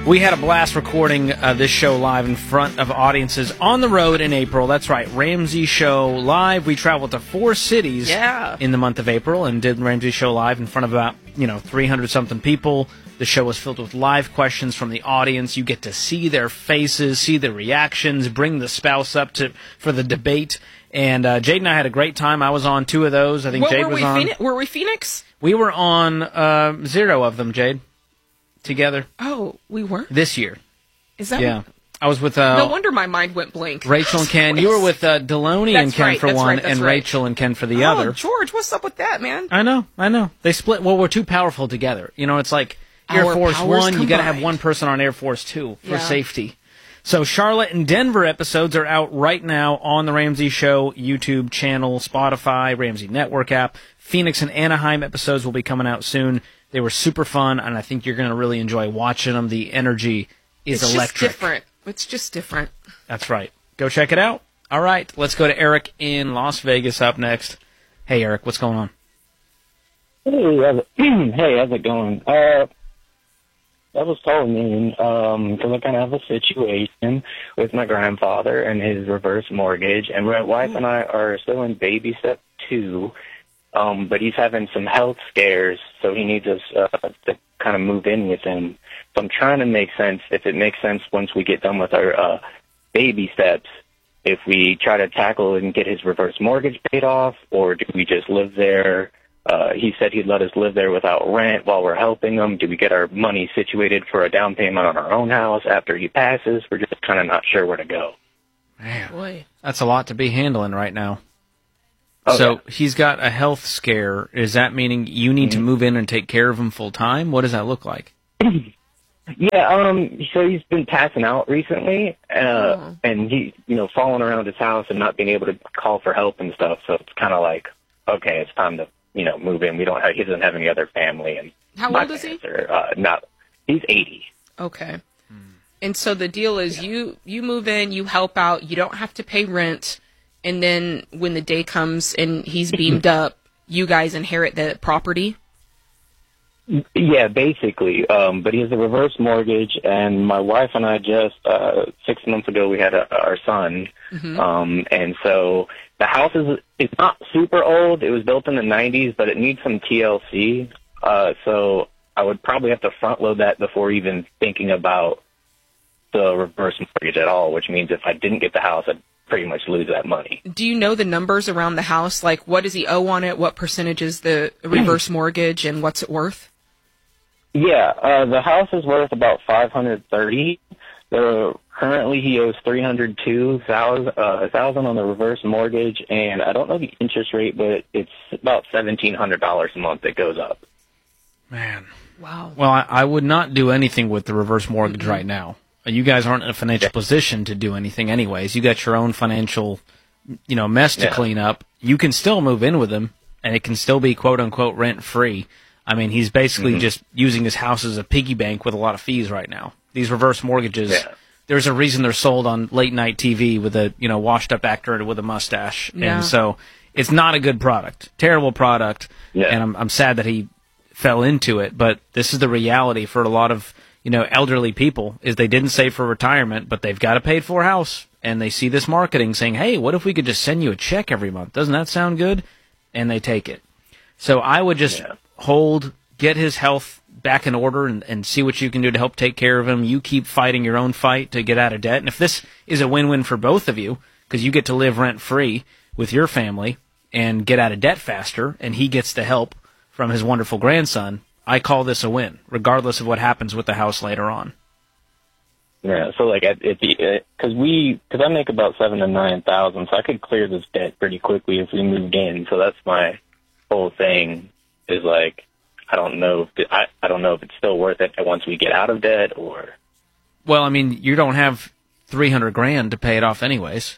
We had a blast recording this show live in front of audiences on the road in April. That's right, Ramsey Show Live. We traveled to 4 cities in the month of April and did Ramsey Show Live in front of about, 300-something people. The show was filled with live questions from the audience. You get to see their faces, see their reactions, bring the spouse up for the debate. And Jade and I had a great time. I was on 2 of those. I think Jade was on. Were we Phoenix? We were on 0 of them, Jade. Together. Oh, we were? This year. Is that? Yeah. I was with... no wonder my mind went blank. Rachel and Ken. You were with Deloney and Ken for one, and Rachel and Ken for the other. Oh, George, what's up with that, man? I know. They split. Well, we're too powerful together. It's like Air Force One, you got to have one person on Air Force Two for safety. So Charlotte and Denver episodes are out right now on the Ramsey Show YouTube channel, Spotify, Ramsey Network app. Phoenix and Anaheim episodes will be coming out soon. They were super fun, and I think you're going to really enjoy watching them. The energy is electric. It's just different. That's right. Go check it out. All right, let's go to Eric in Las Vegas up next. Hey, Eric, what's going on? Hey, how's it going? I was calling because I kind of have a situation with my grandfather and his reverse mortgage, and my wife and I are still in baby step 2. But he's having some health scares, so he needs us to kind of move in with him. So I'm trying to make sense, if it makes sense once we get done with our baby steps, if we try to tackle and get his reverse mortgage paid off, or do we just live there? He said he'd let us live there without rent while we're helping him. Do we get our money situated for a down payment on our own house after he passes? We're just kind of not sure where to go. Man, boy, that's a lot to be handling right now. Oh, so yeah. He's got a health scare. Is that meaning you need to move in and take care of him full time? What does that look like? Yeah, so he's been passing out recently, and he, falling around his house and not being able to call for help and stuff. So it's kind of like, okay, it's time to, move in. He doesn't have any other family. And how old is he? He's 80. Okay. And so the deal is you move in, you help out, you don't have to pay rent. And then when the day comes and he's beamed up, you guys inherit the property? Yeah, basically. But he has a reverse mortgage, and my wife and I just, 6 months ago, we had our son. Mm-hmm. And so the house it's not super old. It was built in the 90s, but it needs some TLC. So I would probably have to front load that before even thinking about the reverse mortgage at all, which means if I didn't get the house, I'd pretty much lose that money. Do you know the numbers around the house? Like, what does he owe on it? What percentage is the reverse mortgage, and what's it worth? Yeah, the house is worth about $530. Currently, he owes $302,000 on the reverse mortgage, and I don't know the interest rate, but it's about $1,700 a month that goes up. Man, wow. Well, I would not do anything with the reverse mortgage right now. You guys aren't in a financial position to do anything anyways. You got your own financial, mess to clean up. You can still move in with him, and it can still be quote-unquote rent-free. I mean, he's basically just using his house as a piggy bank with a lot of fees right now. These reverse mortgages, there's a reason they're sold on late-night TV with a, washed-up actor with a mustache. Yeah. And so it's not a good product. Terrible product. Yeah. And I'm sad that he fell into it, but this is the reality for a lot of elderly people, is they didn't save for retirement, but they've got a paid-for house, and they see this marketing saying, hey, what if we could just send you a check every month? Doesn't that sound good? And they take it. So I would just get his health back in order and see what you can do to help take care of him. You keep fighting your own fight to get out of debt. And if this is a win-win for both of you, because you get to live rent-free with your family and get out of debt faster, and he gets the help from his wonderful grandson, I call this a win, regardless of what happens with the house later on. Yeah, so because I make about $7,000 to $9,000, so I could clear this debt pretty quickly if we moved in. So that's my whole thing. Is like, I don't know if it's still worth it once we get out of debt, or. Well, I mean, you don't have $300,000 to pay it off anyways.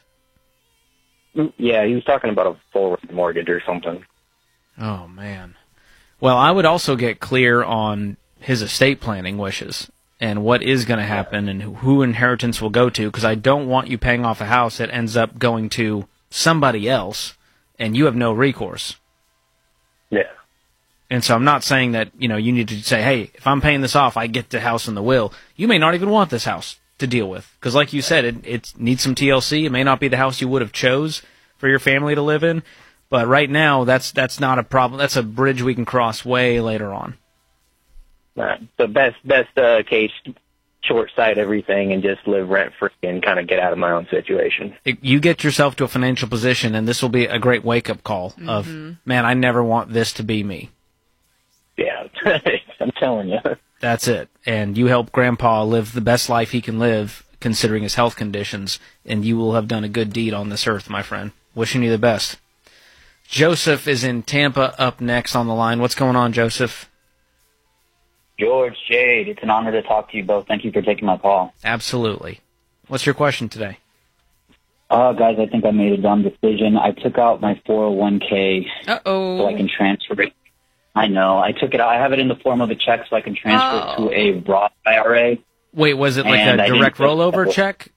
Yeah, he was talking about a full mortgage or something. Oh man. Well, I would also get clear on his estate planning wishes and what is going to happen and who inheritance will go to, because I don't want you paying off a house that ends up going to somebody else and you have no recourse. Yeah. And so I'm not saying that, you need to say, hey, if I'm paying this off, I get the house and the will. You may not even want this house to deal with. Because like you said, it needs some TLC. It may not be the house you would have chose for your family to live in. But right now, that's not a problem. That's a bridge we can cross way later on. The best case, short sight everything and just live rent-free and kind of get out of my own situation. You get yourself to a financial position, and this will be a great wake-up call of, man, I never want this to be me. Yeah, I'm telling you. That's it. And you help Grandpa live the best life he can live, considering his health conditions, and you will have done a good deed on this earth, my friend. Wishing you the best. Joseph is in Tampa up next on the line. What's going on, Joseph? George, Jade, it's an honor to talk to you both. Thank you for taking my call. Absolutely. What's your question today? Guys, I think I made a dumb decision. I took out my 401k so I can transfer it. I know. I took it out. I have it in the form of a check so I can transfer it to a Roth IRA. Wait, was it like a direct rollover check?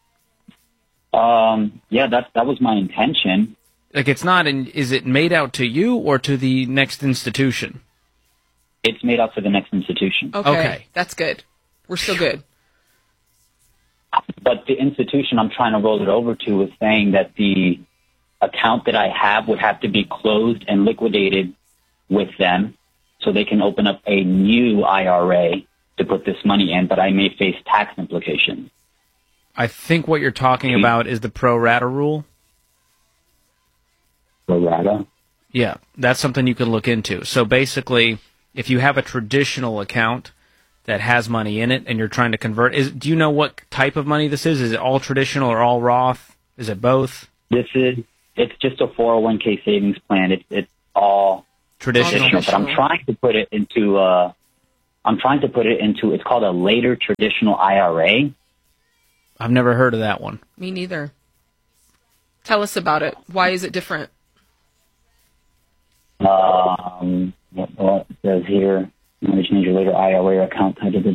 Yeah, that was my intention. Like it's not, is it made out to you or to the next institution? It's made out to the next institution. Okay. That's good. We're still good. But the institution I'm trying to roll it over to is saying that the account that I have would have to be closed and liquidated with them so they can open up a new IRA to put this money in, but I may face tax implications. I think what you're talking about is the pro rata rule. Pro rata? Yeah, that's something you can look into. So basically, if you have a traditional account that has money in it and you're trying to convert, do you know what type of money this is? Is it all traditional or all Roth? Is it both? It's just a 401k savings plan. It's all traditional, but I'm trying to put it into it's called a later traditional IRA. I've never heard of that one. Me neither. Tell us about it. Why is it different? What it says here, change your later IRA account.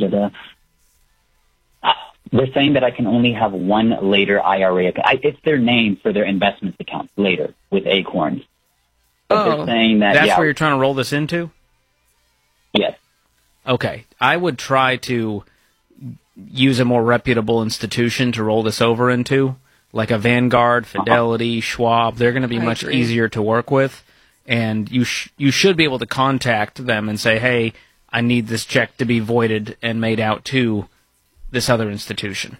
They're saying that I can only have one later IRA account. It's their name for their investment account later with Acorns. But they're saying that's where you're trying to roll this into? Yes. Okay. I would try to use a more reputable institution to roll this over into, like a Vanguard, Fidelity, Schwab. They're going to be much easier to work with. And you should be able to contact them and say, hey, I need this check to be voided and made out to this other institution.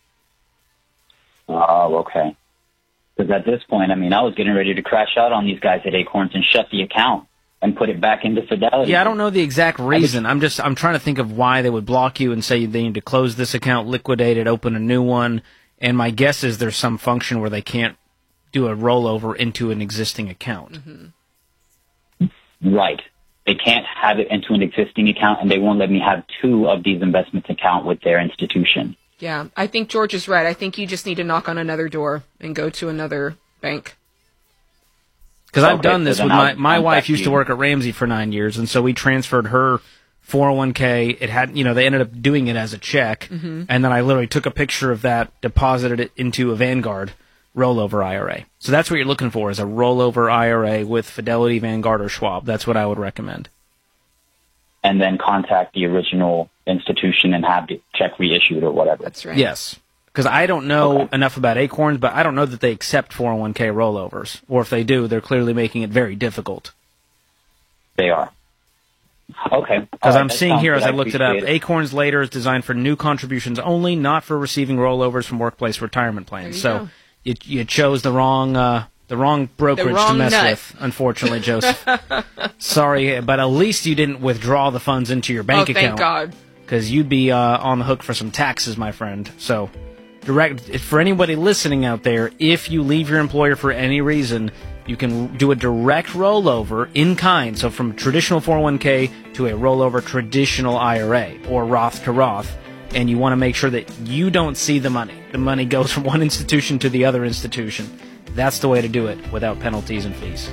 Oh, okay. Because at this point, I was getting ready to crash out on these guys at Acorns and shut the account and put it back into Fidelity. Yeah, I don't know the exact reason. I'm trying to think of why they would block you and say they need to close this account, liquidate it, open a new one. And my guess is there's some function where they can't do a rollover into an existing account. Mm-hmm. Right. They can't have it into an existing account, and they won't let me have two of these investments account with their institution. Yeah, I think George is right. I think you just need to knock on another door and go to another bank. Because I've done this with my wife used to work at Ramsey for 9 years, and so we transferred her 401k. It had, they ended up doing it as a check, and then I literally took a picture of that, deposited it into a Vanguard rollover IRA. So that's what you're looking for, is a rollover IRA with Fidelity, Vanguard, or Schwab. That's what I would recommend. And then contact the original institution and have the check reissued or whatever. That's right. Yes. Because I don't know enough about Acorns, but I don't know that they accept 401k rollovers. Or if they do, they're clearly making it very difficult. They are. Okay. Because I'm seeing here, as I looked it up, Acorns Later is designed for new contributions only, not for receiving rollovers from workplace retirement plans. So you chose the wrong brokerage to mess with, unfortunately, Joseph. Sorry, but at least you didn't withdraw the funds into your bank account. Thank God. Because you'd be on the hook for some taxes, my friend. So, for anybody listening out there, if you leave your employer for any reason, you can do a direct rollover in kind. So from traditional 401k to a rollover traditional IRA or Roth to Roth. And you want to make sure that you don't see the money. The money goes from one institution to the other institution. That's the way to do it without penalties and fees.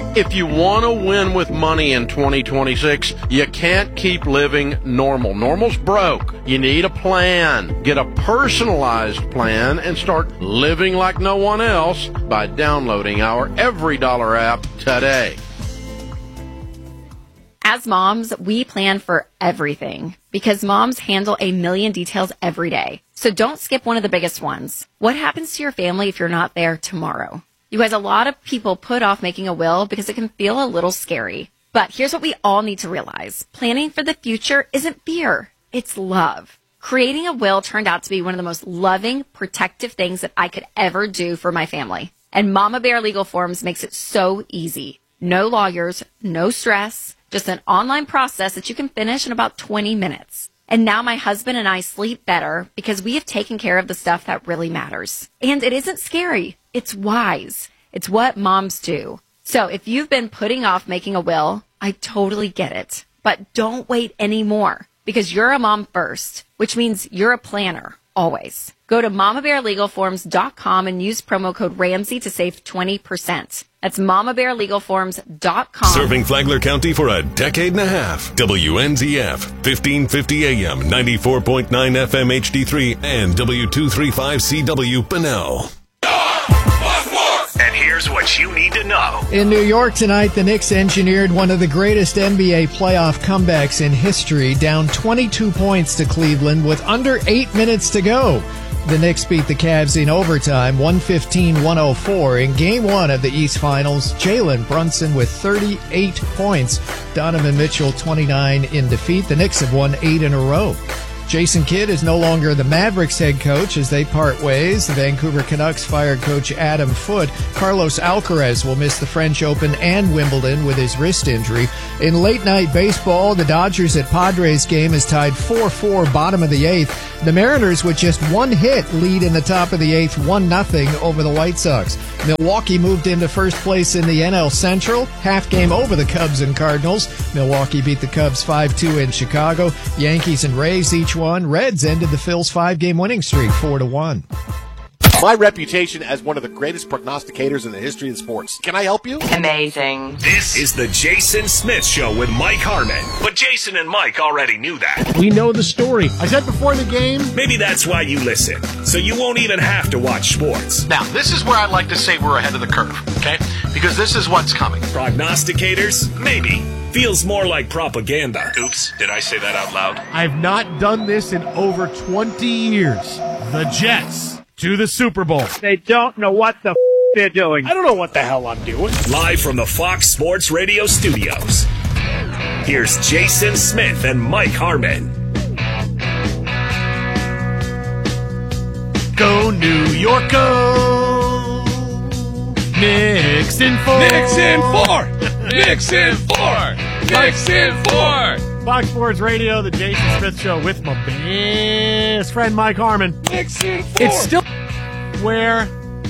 If you want to win with money in 2026, you can't keep living normal. Normal's broke. You need a plan. Get a personalized plan and start living like no one else by downloading our Every Dollar app today. As moms, we plan for everything because moms handle a million details every day. So don't skip one of the biggest ones. What happens to your family if you're not there tomorrow? You guys, a lot of people put off making a will because it can feel a little scary. But here's what we all need to realize. Planning for the future isn't fear. It's love. Creating a will turned out to be one of the most loving, protective things that I could ever do for my family. And Mama Bear Legal Forms makes it so easy. No lawyers, no stress, just an online process that you can finish in about 20 minutes. And now my husband and I sleep better because we have taken care of the stuff that really matters. And it isn't scary. It's wise. It's what moms do. So if you've been putting off making a will, I totally get it. But don't wait anymore because you're a mom first, which means you're a planner always. Go to mamabearlegalforms.com and use promo code Ramsey to save 20%. That's mamabearlegalforms.com. Serving Flagler County for a decade and a half. WNZF, 1550 AM, 94.9 FM HD3, and W235CW Bunnell. And here's what you need to know. In New York tonight, the Knicks engineered one of the greatest NBA playoff comebacks in history, down 22 points to Cleveland with under 8 minutes to go. The Knicks beat the Cavs in overtime, 115-104. In Game 1 of the East Finals, Jalen Brunson with 38 points. Donovan Mitchell, 29 in defeat. The Knicks have won 8 in a row. Jason Kidd is no longer the Mavericks head coach as they part ways. The Vancouver Canucks fired coach Adam Foote. Carlos Alcaraz will miss the French Open and Wimbledon with his wrist injury. In late-night baseball, the Dodgers at Padres game is tied 4-4, bottom of the 8th. The Mariners, with just one hit, lead in the top of the 8th, 1-0 over the White Sox. Milwaukee moved into first place in the NL Central, half game over the Cubs and Cardinals. Milwaukee beat the Cubs 5-2 in Chicago. Yankees and Rays each won. Reds ended the Phils' 5-game winning streak 4-1. My reputation as one of the greatest prognosticators in the history of sports. Can I help you? Amazing. This is the Jason Smith Show with Mike Harmon. But Jason and Mike already knew that. We know the story. I said before the game. Maybe that's why you listen, so you won't even have to watch sports. Now, this is where I like to say we're ahead of the curve, okay? Because this is what's coming. Prognosticators? Maybe. Feels more like propaganda. Oops, did I say that out loud? I've not done this in over 20 years. The Jets to the Super Bowl. They don't know what the they're doing. I don't know what the hell I'm doing. Live from the Fox Sports Radio studios, here's Jason Smith and Mike Harmon. Go New York, go! Knicks in 4. Knicks in 4. Knicks in 4. Knicks in 4. Fox Sports Radio, the Jason Smith Show with my best friend Mike Harmon. Knicks in 4. It's still where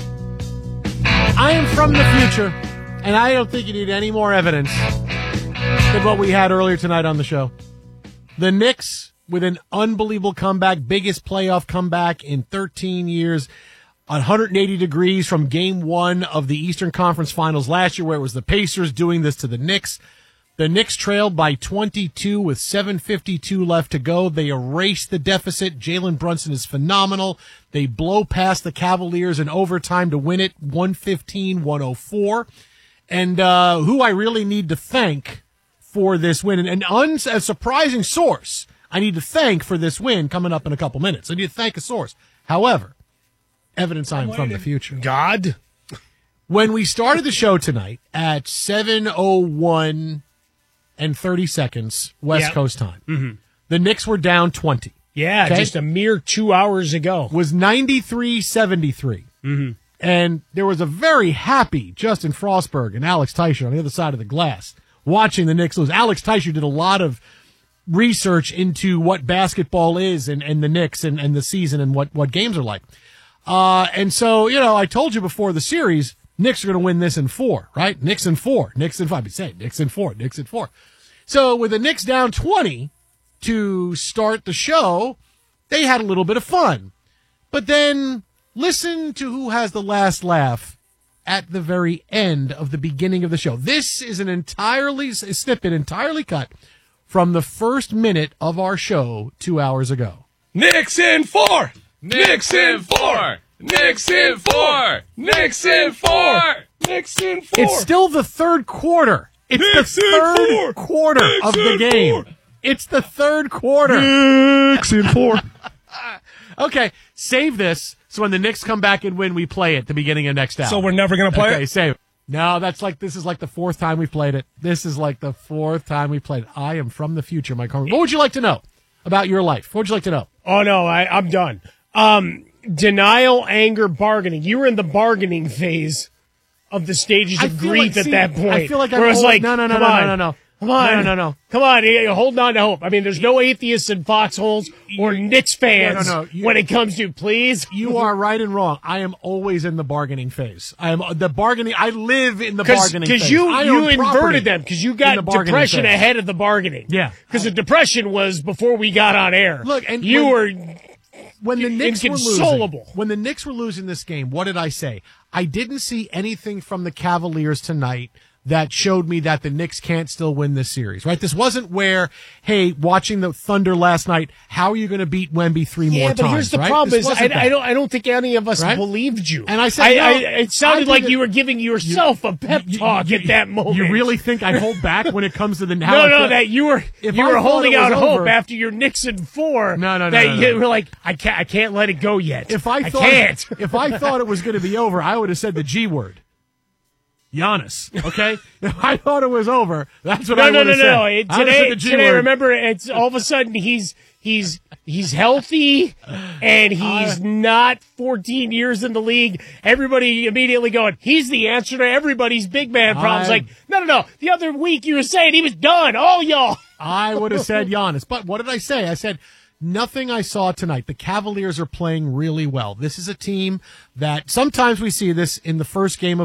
I am from the future, and I don't think you need any more evidence than what we had earlier tonight on the show. The Knicks with an unbelievable comeback, biggest playoff comeback in 13 years, 180 degrees from Game 1 of the Eastern Conference Finals last year, where it was the Pacers doing this to the Knicks. The Knicks trailed by 22 with 7:52 left to go. They erased the deficit. Jalen Brunson is phenomenal. They blow past the Cavaliers in overtime to win it, 115-104. And who I really need to thank for this win, and a surprising source I need to thank for this win coming up in a couple minutes. I need to thank a source. However, evidence I'm from the future. God. When we started the show tonight at 7:01 and 30 seconds West Coast time, the Knicks were down 20. Yeah, just a mere 2 hours ago. Was 93-73. And there was a very happy Justin Frostberg and Alex Teicher on the other side of the glass watching the Knicks lose. Alex Teicher did a lot of research into what basketball is and the Knicks and the season and what games are like. And so, I told you before the series, Knicks are going to win this in 4, right? Knicks in 4, Knicks in 5. You say Knicks in 4, Knicks in 4. So with the Knicks down 20 to start the show, they had a little bit of fun. But then listen to who has the last laugh at the very end of the beginning of the show. This is a snippet entirely cut from the first minute of our show 2 hours ago. Knicks in 4! Knicks in 4! Knicks in 4! Knicks in 4! Knicks in 4! It's still the third quarter. It's Knicks the third quarter Knicks of the in game. 4. It's the third quarter. Knicks in 4. Okay, save this so when the Knicks come back and win, we play it at the beginning of next hour. So we're never going to play Okay, it? save it. No, this is like the fourth time we've played it. This is like the fourth time we played it. I am from the future, Mike Harmon. What would you like to know about your life? What would you like to know? Oh, no, I'm done. Denial, anger, bargaining. You were in the bargaining phase of the stages of grief at that point. I feel like where it was like, no. Come on. No. Come on, you're holding on to hope. I mean, there's no atheists in foxholes or Knicks fans when it comes to, please. You are right and wrong. I am always in the bargaining phase. I live in the bargaining phase. Because you inverted them, because you got depression ahead of the bargaining. Yeah. Because the depression was before we got on air. Look, and when the Knicks were inconsolable. losing, when the Knicks were losing this game, what did I say? I didn't see anything from the Cavaliers tonight that showed me that the Knicks can't still win this series, right? This wasn't where, hey, watching the Thunder last night, how are you going to beat Wemby three more times? Yeah, but here's the problem is I don't think any of us believed you. And I said, it sounded like you were giving yourself a pep talk at that moment. You really think I hold back when it comes to the now? No, that you were holding out hope after your Knicks in 4. No. You were like, I can't let it go yet. If I thought it was going to be over, I would have said the G word. Giannis, okay? If I thought it was over, that's what I would have said. No. Today, remember, it's all of a sudden he's healthy and he's not 14 years in the league. Everybody immediately going, he's the answer to everybody's big man problems. Like, no. The other week you were saying he was done. All y'all. I would have said Giannis. But what did I say? I said, nothing I saw tonight. The Cavaliers are playing really well. This is a team that sometimes we see this in the first game of